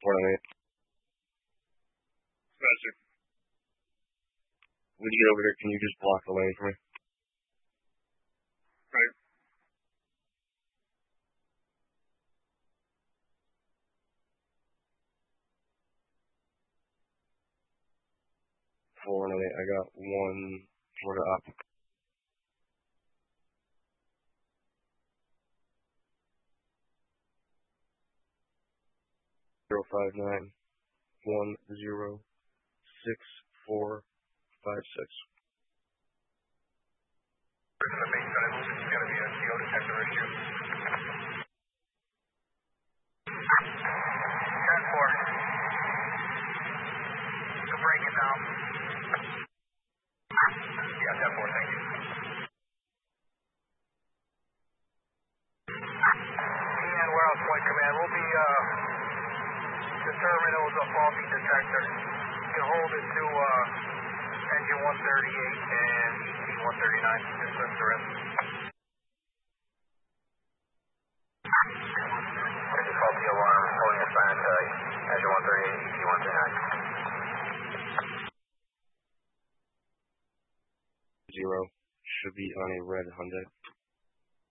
498. Roger. When you get over here, can you just block the lane for me? Right. Four and eight. I got one Florida up. 059 106456. It's going to be a CO detector issue. 10-4. So break it down. Yeah, 10-4, thank you. And warehouse point command, we'll be determined it was a faulty detector. You can hold it to engine 138 and ET 139. Just the rest. There's a faulty alarm pulling us back to engine 138, ET 139. 0 should be on a red Hyundai.